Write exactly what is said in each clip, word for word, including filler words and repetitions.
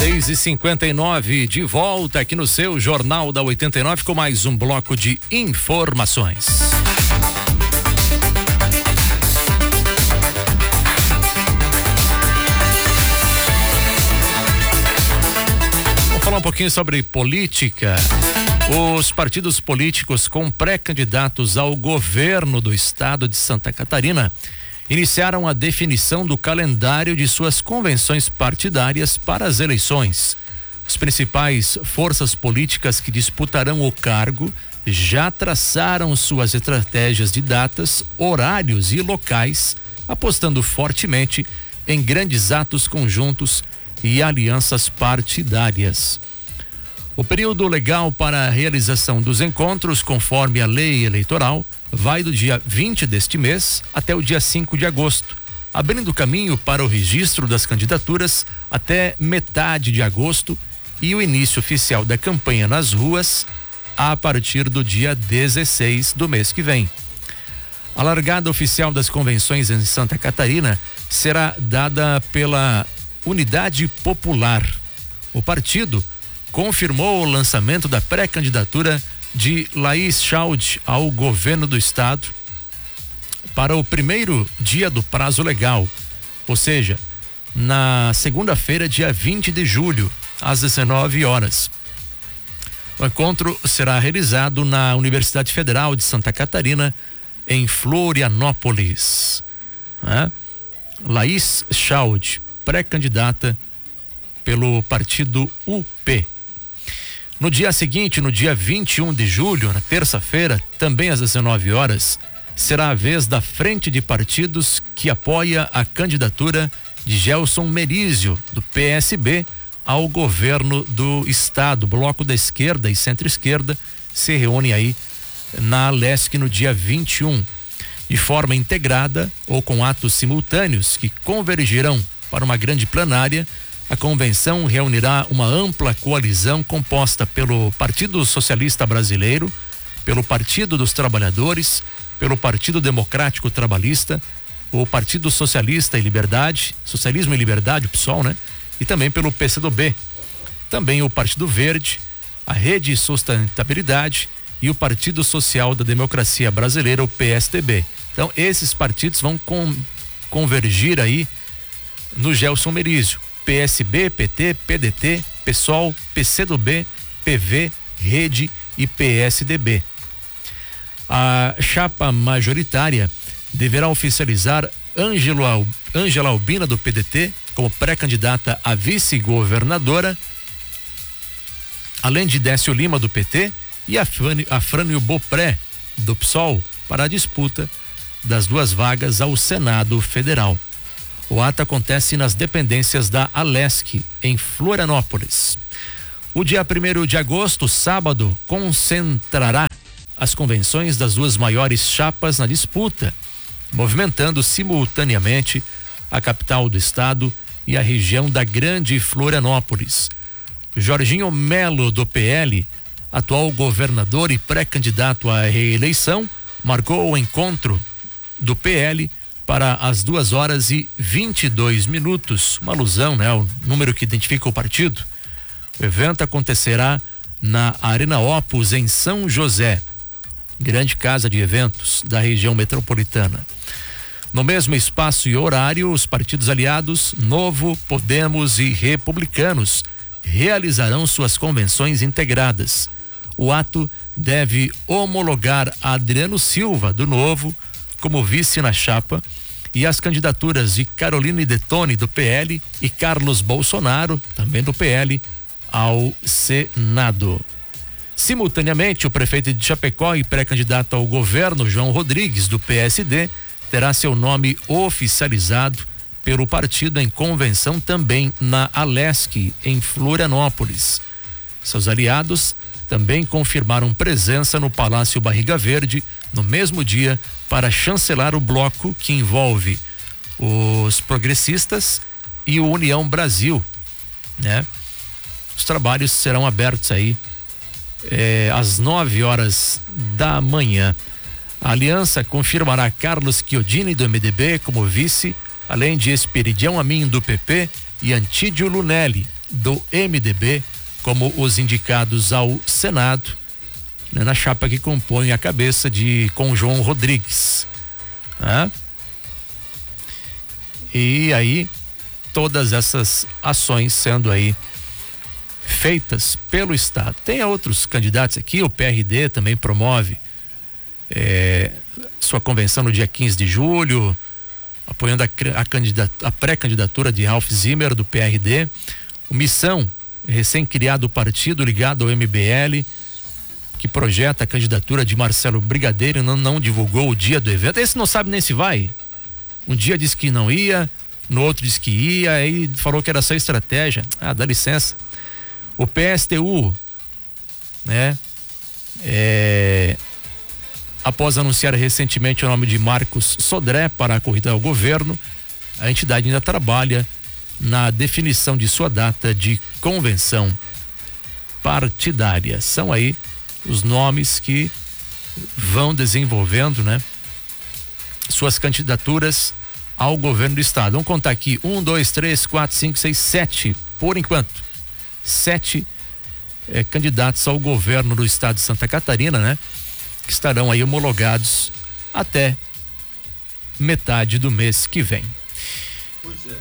seis e cinquenta e nove, de volta aqui no seu Jornal da oitenta e nove com mais um bloco de informações. Vamos falar um pouquinho sobre política. Os partidos políticos com pré-candidatos ao governo do estado de Santa Catarina iniciaram a definição do calendário de suas convenções partidárias para as eleições. As principais forças políticas que disputarão o cargo já traçaram suas estratégias de datas, horários e locais, apostando fortemente em grandes atos conjuntos e alianças partidárias. O período legal para a realização dos encontros, conforme a lei eleitoral, vai do dia vinte deste mês até o dia cinco de agosto, abrindo caminho para o registro das candidaturas até metade de agosto e o início oficial da campanha nas ruas a partir do dia dezesseis do mês que vem. A largada oficial das convenções em Santa Catarina será dada pela Unidade Popular. O partido confirmou o lançamento da pré-candidatura de Laís Schaud ao governo do estado para o primeiro dia do prazo legal, ou seja, na segunda-feira, dia vinte de julho, às dezenove horas. O encontro será realizado na Universidade Federal de Santa Catarina, em Florianópolis. É? Laís Schaud, pré-candidata pelo partido U P. No dia seguinte, no dia vinte e um de julho, na terça-feira, também às dezenove horas, será a vez da Frente de Partidos que apoia a candidatura de Gelson Merizio, do P S B, ao governo do estado. Bloco da Esquerda e Centro-Esquerda se reúne aí na Alesc no dia vinte e um, de forma integrada ou com atos simultâneos que convergirão para uma grande plenária. A convenção reunirá uma ampla coalizão composta pelo Partido Socialista Brasileiro, pelo Partido dos Trabalhadores, pelo Partido Democrático Trabalhista, o Partido Socialista e Liberdade, Socialismo e Liberdade, o P SOL, né? E também pelo P C do B. Também o Partido Verde, a Rede Sustentabilidade e o Partido Social da Democracia Brasileira, o P S D B. Então, esses partidos vão com, convergir aí no Gelson Merizio. P S B, P T, P D T, P SOL, P C do B, P V, Rede e P S D B. A chapa majoritária deverá oficializar Ângelo, Ângela Albina, do P D T, como pré-candidata a vice-governadora, além de Décio Lima, do P T, e a Frânio Bopré, do P SOL, para a disputa das duas vagas ao Senado Federal. O ato acontece nas dependências da Alesc, em Florianópolis. O dia primeiro de agosto, sábado, concentrará as convenções das duas maiores chapas na disputa, movimentando simultaneamente a capital do estado e a região da Grande Florianópolis. Jorginho Melo, do P L, atual governador e pré-candidato à reeleição, marcou o encontro do P L para as duas horas e vinte e dois minutos, uma alusão, né, o número que identifica o partido. O evento acontecerá na Arena Opus, em São José, grande casa de eventos da região metropolitana. No mesmo espaço e horário, os partidos aliados Novo, Podemos e Republicanos realizarão suas convenções integradas. O ato deve homologar Adriano Silva, do Novo, como vice na chapa, e as candidaturas de Caroline Detoni, do P L, e Carlos Bolsonaro, também do P L, ao Senado. Simultaneamente, o prefeito de Chapecó e pré-candidato ao governo, João Rodrigues, do P S D, terá seu nome oficializado pelo partido em convenção também na Alesc, em Florianópolis. Seus aliados também confirmaram presença no Palácio Barriga Verde no mesmo dia para chancelar o bloco que envolve os progressistas e o União Brasil, né? Os trabalhos serão abertos aí eh, às nove horas da manhã. A aliança confirmará Carlos Chiodini, do M D B, como vice, além de Esperidião Amin, do P P, e Antídio Lunelli, do M D B como os indicados ao Senado, né, na chapa que compõe a cabeça de com João Rodrigues. Né? E aí todas essas ações sendo aí feitas pelo Estado. Tem outros candidatos aqui, o P R D também promove é, sua convenção no dia quinze de julho, apoiando a, a, a pré-candidatura de Ralph Zimmer do P R D. O Missão, recém-criado partido ligado ao M B L, que projeta a candidatura de Marcelo Brigadeiro, não, não divulgou o dia do evento. Esse não sabe nem se vai. Um dia disse que não ia, no outro disse que ia, aí falou que era só estratégia. Ah, dá licença. O P S T U, né? É, após anunciar recentemente o nome de Marcos Sodré para a corrida ao governo, a entidade ainda trabalha na definição de sua data de convenção partidária. São aí os nomes que vão desenvolvendo, né, suas candidaturas ao governo do estado. Vamos contar aqui: um, dois, três, quatro, cinco, seis, sete, por enquanto. Sete eh, candidatos ao governo do estado de Santa Catarina, né? Que estarão aí homologados até metade do mês que vem. Pois é.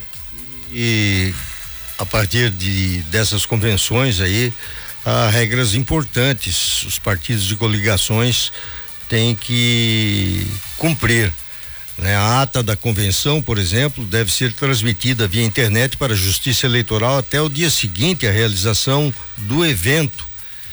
E a partir de dessas convenções aí, há regras importantes. Os partidos de coligações têm que cumprir, né? A ata da convenção, por exemplo, deve ser transmitida via internet para a Justiça Eleitoral até o dia seguinte à realização do evento.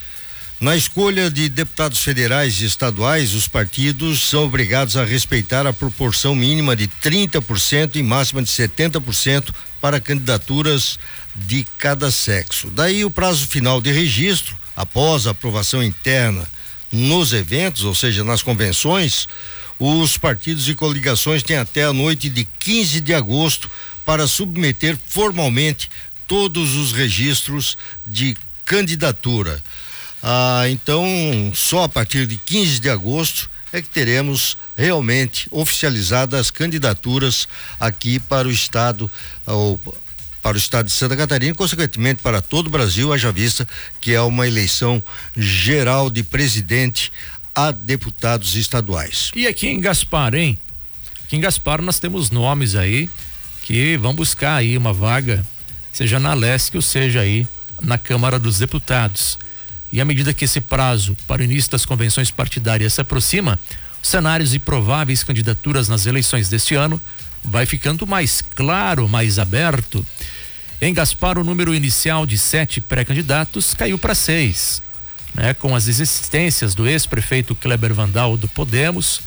Na escolha de deputados federais e estaduais, os partidos são obrigados a respeitar a proporção mínima de trinta por cento e máxima de setenta por cento para candidaturas de cada sexo. Daí o prazo final de registro, após a aprovação interna nos eventos, ou seja, nas convenções, os partidos e coligações têm até a noite de quinze de agosto para submeter formalmente todos os registros de candidatura. Ah, então, só a partir de quinze de agosto é que teremos realmente oficializadas as candidaturas aqui para o estado, ou para o estado de Santa Catarina e, consequentemente, para todo o Brasil, haja vista que é uma eleição geral de presidente a deputados estaduais. E aqui em Gaspar, hein? Aqui em Gaspar nós temos nomes aí que vão buscar aí uma vaga, seja na Leste ou seja aí na Câmara dos Deputados. E à medida que esse prazo para o início das convenções partidárias se aproxima, os cenários e prováveis candidaturas nas eleições deste ano vai ficando mais claro, mais aberto. Em Gaspar, o número inicial de sete pré-candidatos caiu para seis, né? Com as existências do ex-prefeito Kleber Vandal do Podemos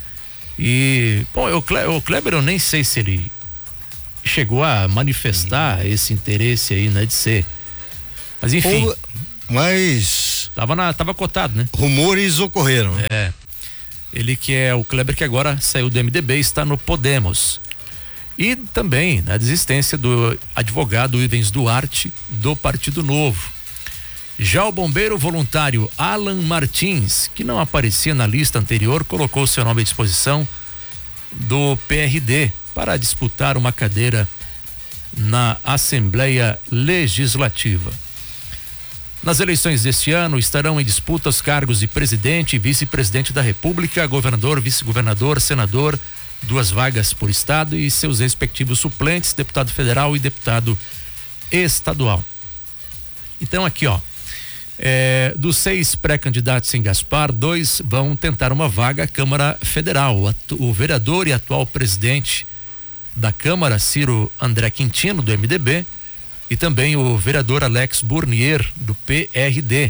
e, bom, o, Cle, o Kleber eu nem sei se ele chegou a manifestar esse interesse aí, né, de ser, mas enfim. O, mas Tava, na, tava cotado, né? Rumores ocorreram. É. Ele que é o Kleber que agora saiu do M D B e está no Podemos. E também a desistência do advogado Ivens Duarte do Partido Novo. Já o bombeiro voluntário Alan Martins, que não aparecia na lista anterior, colocou seu nome à disposição do P R D para disputar uma cadeira na Assembleia Legislativa. Nas eleições deste ano estarão em disputa os cargos de presidente e vice-presidente da República, governador, vice-governador, senador, duas vagas por estado e seus respectivos suplentes, deputado federal e deputado estadual. Então aqui, ó, é, dos seis pré-candidatos em Gaspar, dois vão tentar uma vaga à Câmara Federal. O, o vereador e atual presidente da Câmara, Ciro André Quintino, do M D B, e também o vereador Alex Burnier, do P R D.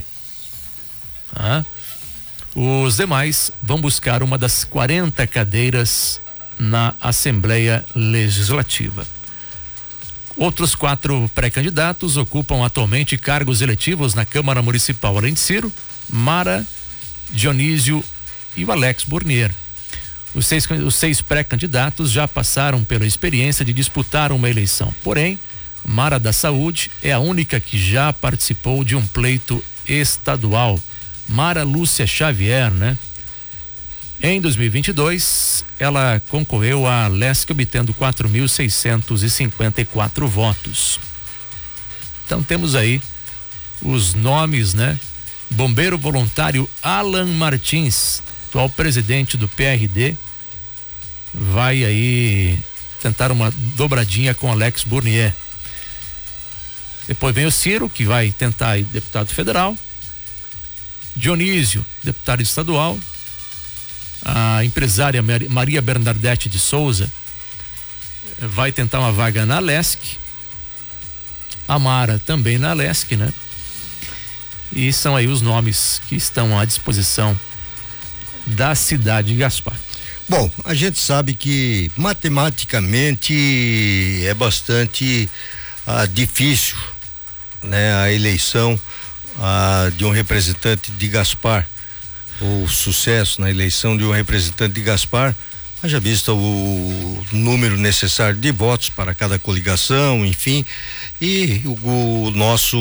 Ah, os demais vão buscar uma das quarenta cadeiras na Assembleia Legislativa. Outros quatro pré-candidatos ocupam atualmente cargos eletivos na Câmara Municipal, além de Ciro, Mara, Dionísio e o Alex Burnier. Os seis, os seis pré-candidatos já passaram pela experiência de disputar uma eleição, porém Mara da Saúde é a única que já participou de um pleito estadual. Mara Lúcia Xavier, né? Em dois mil e vinte e dois, ela concorreu à Lesc obtendo quatro mil seiscentos e cinquenta e quatro votos. Então temos aí os nomes, né? Bombeiro voluntário Alan Martins, atual presidente do P R D, vai aí tentar uma dobradinha com Alex Burnier. Depois vem o Ciro, que vai tentar aí deputado federal. Dionísio, deputado estadual. A empresária Maria Bernadette de Souza vai tentar uma vaga na Lesc. A Mara também na Lesc, né? E são aí os nomes que estão à disposição da cidade de Gaspar. Bom, a gente sabe que matematicamente é bastante ah, difícil, né, a eleição ah, de um representante de Gaspar, o sucesso na eleição de um representante de Gaspar, haja vista o número necessário de votos para cada coligação, enfim, e o, o nosso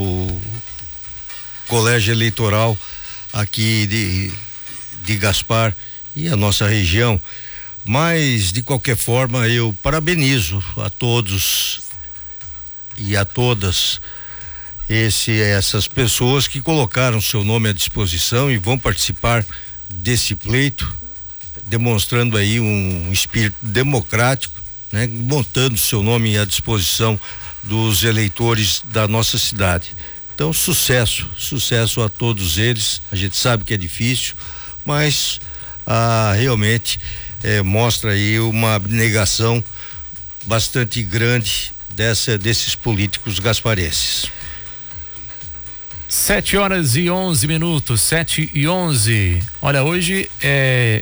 colégio eleitoral aqui de, de Gaspar e a nossa região. Mas de qualquer forma eu parabenizo a todos e a todas esse, essas pessoas que colocaram seu nome à disposição e vão participar desse pleito, demonstrando aí um espírito democrático, né, botando seu nome à disposição dos eleitores da nossa cidade. Então, sucesso, sucesso a todos eles. A gente sabe que é difícil, mas ah, realmente eh, mostra aí uma abnegação bastante grande dessa, desses políticos gasparenses. Sete horas e onze minutos, sete e onze. Olha, hoje é.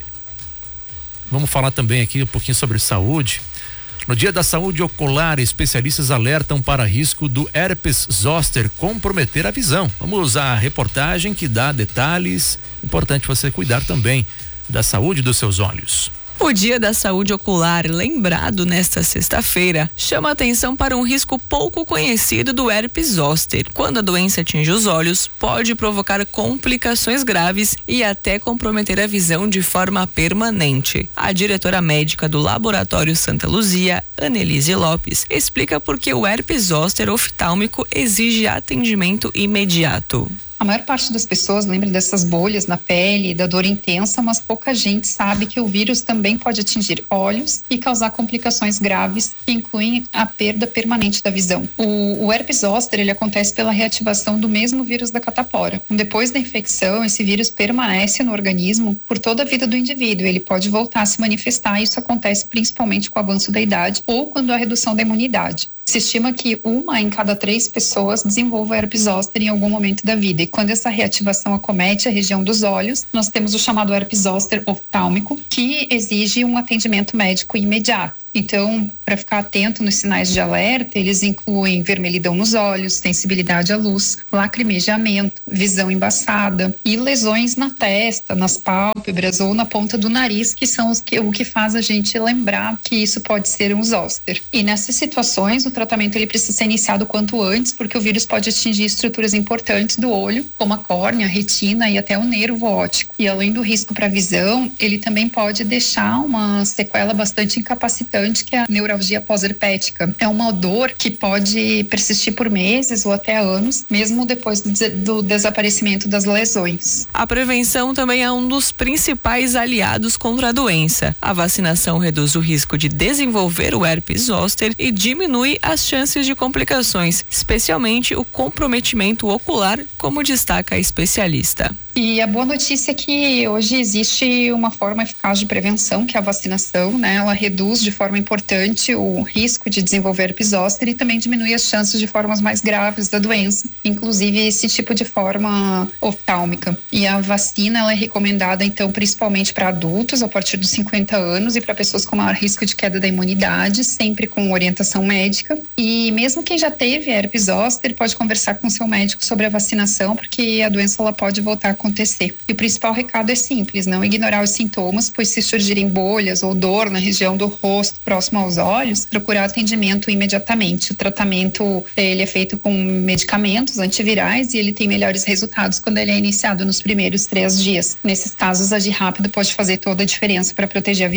Vamos falar também aqui um pouquinho sobre saúde. No Dia da Saúde Ocular, especialistas alertam para risco do herpes zoster comprometer a visão. Vamos à reportagem que dá detalhes. Importante você cuidar também da saúde dos seus olhos. O Dia da Saúde Ocular, lembrado nesta sexta-feira, chama atenção para um risco pouco conhecido do herpes zoster. Quando a doença atinge os olhos, pode provocar complicações graves e até comprometer a visão de forma permanente. A diretora médica do Laboratório Santa Luzia, Annelise Lopes, explica por que o herpes zoster oftálmico exige atendimento imediato. A maior parte das pessoas lembra dessas bolhas na pele, da dor intensa, mas pouca gente sabe que o vírus também pode atingir olhos e causar complicações graves que incluem a perda permanente da visão. O, o herpes zoster, ele acontece pela reativação do mesmo vírus da catapora. Depois da infecção, esse vírus permanece no organismo por toda a vida do indivíduo. Ele pode voltar a se manifestar e isso acontece principalmente com o avanço da idade ou quando há redução da imunidade. Se estima que uma em cada três pessoas desenvolva herpes zoster em algum momento da vida. E quando essa reativação acomete a região dos olhos, nós temos o chamado herpes zoster oftálmico, que exige um atendimento médico imediato. Então, para ficar atento nos sinais de alerta, eles incluem vermelhidão nos olhos, sensibilidade à luz, lacrimejamento, visão embaçada e lesões na testa, nas pálpebras ou na ponta do nariz, que são os que, o que faz a gente lembrar que isso pode ser um zoster. E nessas situações, o tratamento ele precisa ser iniciado o quanto antes, porque o vírus pode atingir estruturas importantes do olho, como a córnea, a retina e até o nervo óptico. E além do risco para a visão, ele também pode deixar uma sequela bastante incapacitante, que é a neuralgia pós-herpética. É uma dor que pode persistir por meses ou até anos, mesmo depois do, des- do desaparecimento das lesões. A prevenção também é um dos principais aliados contra a doença. A vacinação reduz o risco de desenvolver o herpes zoster e diminui as chances de complicações, especialmente o comprometimento ocular, como destaca a especialista. E a boa notícia é que hoje existe uma forma eficaz de prevenção, que é a vacinação, né? Ela reduz de forma importante o risco de desenvolver herpes zoster e também diminui as chances de formas mais graves da doença, inclusive esse tipo de forma oftálmica. E a vacina, ela é recomendada, então, principalmente para adultos a partir dos cinquenta anos e para pessoas com maior risco de queda da imunidade, sempre com orientação médica. E mesmo quem já teve herpes zoster pode conversar com seu médico sobre a vacinação, porque a doença ela pode voltar a acontecer. E o principal recado é simples, não ignorar os sintomas, pois se surgirem bolhas ou dor na região do rosto próximo aos olhos, procurar atendimento imediatamente. O tratamento ele é feito com medicamentos antivirais e ele tem melhores resultados quando ele é iniciado nos primeiros três dias. Nesses casos, agir rápido pode fazer toda a diferença para proteger a visão.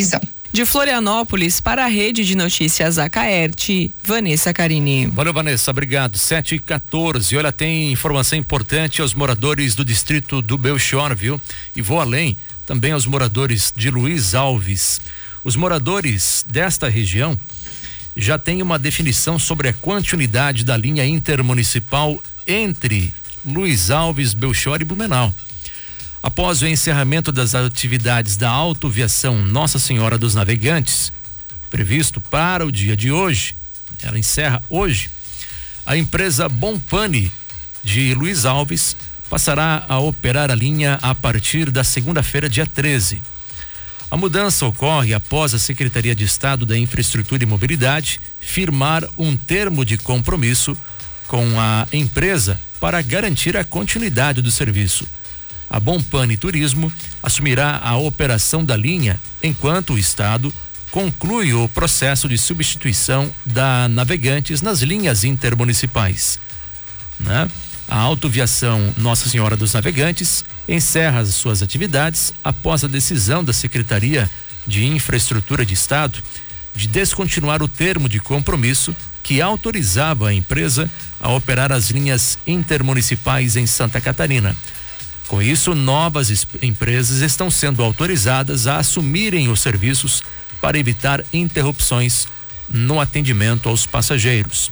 De Florianópolis para a Rede de Notícias Acaerte, Vanessa Carini. Valeu, Vanessa, obrigado. sete e quatorze. Olha, tem informação importante aos moradores do distrito do Belchior, viu? E vou além, também aos moradores de Luiz Alves. Os moradores desta região já têm uma definição sobre a continuidade da linha intermunicipal entre Luiz Alves, Belchior e Blumenau. Após o encerramento das atividades da autoviação Nossa Senhora dos Navegantes, previsto para o dia de hoje, ela encerra hoje, a empresa Bompani de Luiz Alves passará a operar a linha a partir da segunda-feira, dia treze. A mudança ocorre após a Secretaria de Estado da Infraestrutura e Mobilidade firmar um termo de compromisso com a empresa para garantir a continuidade do serviço. A Bompani Turismo assumirá a operação da linha enquanto o Estado conclui o processo de substituição da Navegantes nas linhas intermunicipais, né? A autoviação Nossa Senhora dos Navegantes encerra as suas atividades após a decisão da Secretaria de Infraestrutura de Estado de descontinuar o termo de compromisso que autorizava a empresa a operar as linhas intermunicipais em Santa Catarina. Com isso, novas empresas estão sendo autorizadas a assumirem os serviços para evitar interrupções no atendimento aos passageiros.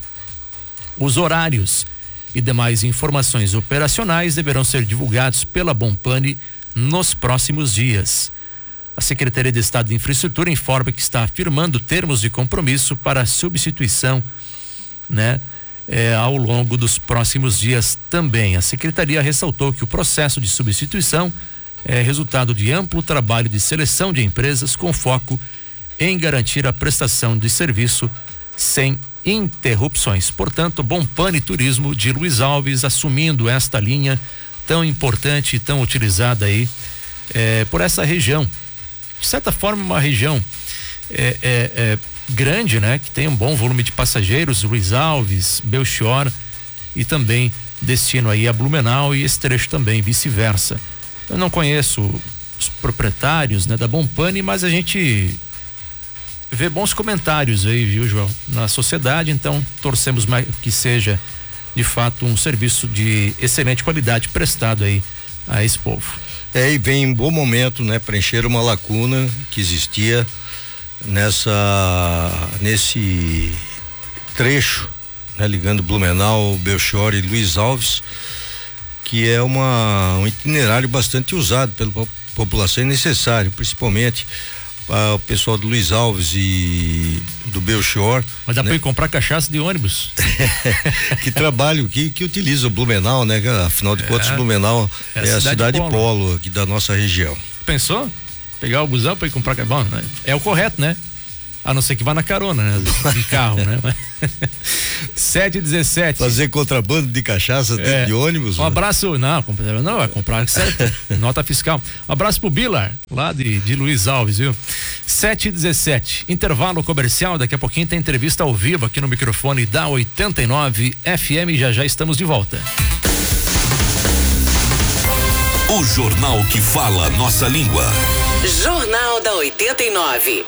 Os horários e demais informações operacionais deverão ser divulgados pela Bompani nos próximos dias. A Secretaria de Estado de Infraestrutura informa que está firmando termos de compromisso para a substituição, né? É, ao longo dos próximos dias também. A Secretaria ressaltou que o processo de substituição é resultado de amplo trabalho de seleção de empresas com foco em garantir a prestação de serviço sem interrupções. Portanto, Bompani Turismo de Luiz Alves assumindo esta linha tão importante e tão utilizada aí é, por essa região. De certa forma, uma região é, é, é grande, né? Que tem um bom volume de passageiros, Luiz Alves, Belchior e também destino aí a Blumenau e esse trecho também, vice-versa. Eu não conheço os proprietários, né, da Bompani, mas a gente vê bons comentários aí, viu, João, na sociedade, então torcemos mais que seja de fato um serviço de excelente qualidade prestado aí a esse povo. É, e vem em bom momento, né, preencher uma lacuna que existia nessa nesse trecho, né, ligando Blumenau, Belchior e Luiz Alves, que é uma um itinerário bastante usado pela população e necessário, principalmente para o pessoal do Luiz Alves e do Belchior. Mas dá, né, para ir comprar cachaça de ônibus. Que trabalho, que, que utiliza o Blumenau, né? Afinal de é, contas, Blumenau é, é a cidade, cidade polo. polo aqui da nossa região. Pensou? Pegar o busão para ir comprar carvão, né? É o correto, né? A não ser que vá na carona, né? De carro, né? sete e dezessete. Fazer contrabando de cachaça dentro é, de ônibus? Um abraço, não, não, vai comprar certo, nota fiscal. Um abraço pro Bilar, lá de, de Luiz Alves, viu? sete e dezessete, intervalo comercial, daqui a pouquinho tem entrevista ao vivo aqui no microfone da oitenta e nove F M, já já estamos de volta. O jornal que fala nossa língua. Jornal da oitenta e nove.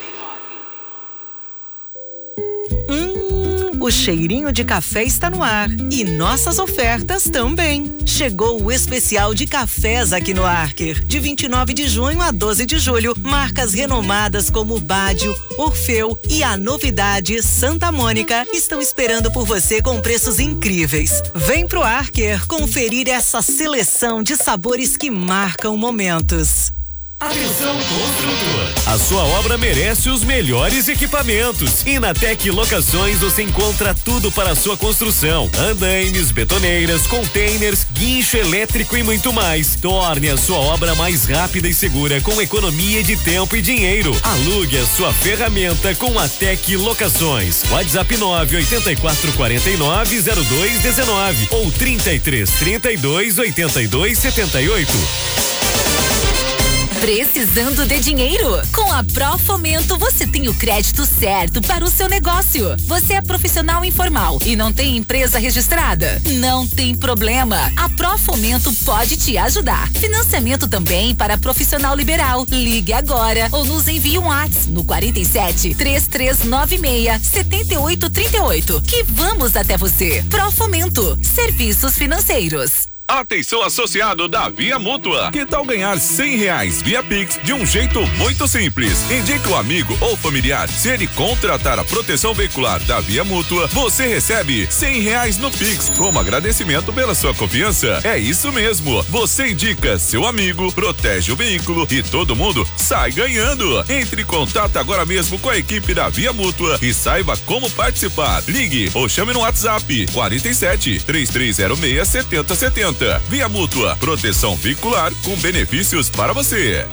Hum, o cheirinho de café está no ar e nossas ofertas também. Chegou o especial de cafés aqui no Arker. De vinte e nove de junho a doze de julho, marcas renomadas como Bádio, Orfeu e a novidade Santa Mônica estão esperando por você com preços incríveis. Vem pro Arker conferir essa seleção de sabores que marcam momentos. Atenção, construtor! A sua obra merece os melhores equipamentos. E na Tec Locações você encontra tudo para a sua construção: andaimes, betoneiras, containers, guincho elétrico e muito mais. Torne a sua obra mais rápida e segura com economia de tempo e dinheiro. Alugue a sua ferramenta com a Tec Locações. WhatsApp nove oito quatro quatro nove zero dois um nove ou trinta e três, trinta e dois, oitenta e dois, setenta e oito. Precisando de dinheiro? Com a Profomento você tem o crédito certo para o seu negócio. Você é profissional informal e não tem empresa registrada? Não tem problema. A Profomento pode te ajudar. Financiamento também para profissional liberal. Ligue agora ou nos envie um WhatsApp no quarenta e sete, três três nove seis, sete oito três oito que vamos até você. Profomento, serviços financeiros. Atenção, associado da Via Mútua. Que tal ganhar cem reais via Pix de um jeito muito simples? Indique o amigo ou familiar. Se ele contratar a proteção veicular da Via Mútua, você recebe cem reais no Pix como agradecimento pela sua confiança. É isso mesmo. Você indica seu amigo, protege o veículo e todo mundo sai ganhando. Entre em contato agora mesmo com a equipe da Via Mútua e saiba como participar. Ligue ou chame no WhatsApp quarenta e sete, três três zero seis, setenta setenta. Via Mútua, proteção veicular com benefícios para você.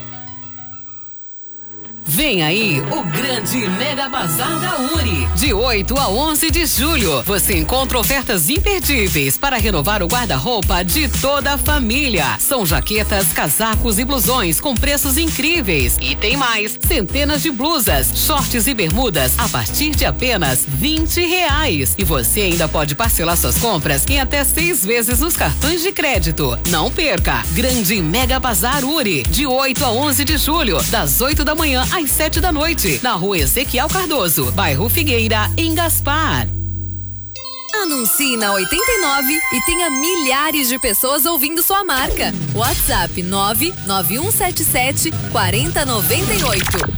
Vem aí o grande Mega Bazar da Uri. De oito a onze de julho, você encontra ofertas imperdíveis para renovar o guarda-roupa de toda a família. São jaquetas, casacos e blusões com preços incríveis. E tem mais, centenas de blusas, shorts e bermudas a partir de apenas vinte reais. E você ainda pode parcelar suas compras em até seis vezes nos cartões de crédito. Não perca! Grande Mega Bazar Uri, de oito a onze de julho, das oito da manhã às sete da noite, na rua Ezequiel Cardoso, bairro Figueira, em Gaspar. Anuncie na oitenta e nove e tenha milhares de pessoas ouvindo sua marca. WhatsApp nove nove um sete sete, quatro zero nove oito.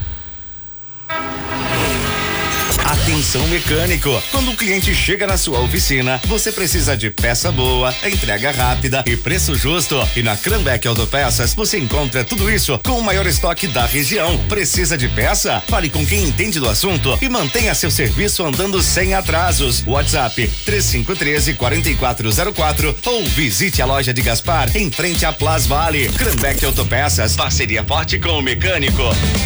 Atenção mecânico, quando o cliente chega na sua oficina, você precisa de peça boa, entrega rápida e preço justo. E na Cranbeck Autopeças você encontra tudo isso com o maior estoque da região. Precisa de peça? Fale com quem entende do assunto e mantenha seu serviço andando sem atrasos. WhatsApp três cinco um três, quatro quatro zero quatro ou visite a loja de Gaspar em frente à Plas Vale. Cranbeck Autopeças, parceria forte com o mecânico.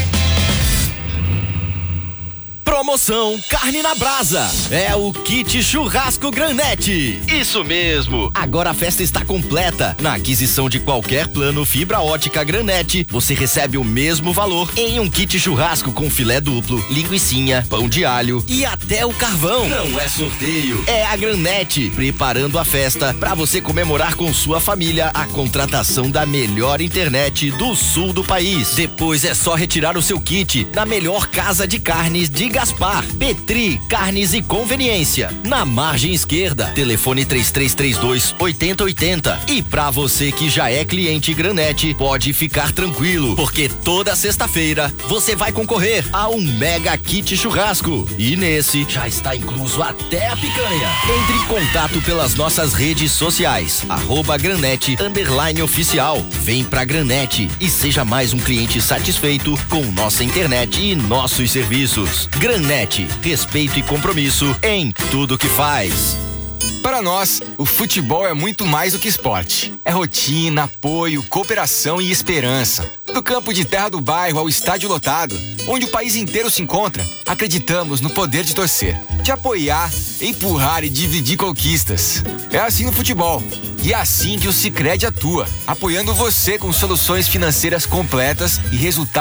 Promoção Carne na Brasa. É o kit churrasco Granete. Isso mesmo. Agora a festa está completa. Na aquisição de qualquer plano fibra ótica Granete, você recebe o mesmo valor em um kit churrasco com filé duplo, linguicinha, pão de alho e até o carvão. Não é sorteio, é a Granete preparando a festa para você comemorar com sua família a contratação da melhor internet do sul do país. Depois é só retirar o seu kit na melhor casa de carnes de Gaspar, Petri, Carnes e Conveniência. Na margem esquerda, telefone três três três dois, oito zero oito zero. E pra você que já é cliente Granete, pode ficar tranquilo, porque toda sexta-feira você vai concorrer a um mega kit churrasco. E nesse já está incluso até a picanha. Entre em contato pelas nossas redes sociais, arroba Granete underline oficial. Vem pra Granete e seja mais um cliente satisfeito com nossa internet e nossos serviços. Granete, respeito e compromisso em tudo que faz. Para nós, o futebol é muito mais do que esporte. É rotina, apoio, cooperação e esperança. Do campo de terra do bairro ao estádio lotado, onde o país inteiro se encontra, acreditamos no poder de torcer, de apoiar, empurrar e dividir conquistas. É assim no futebol. E é assim que o Sicredi atua, apoiando você com soluções financeiras completas e resultados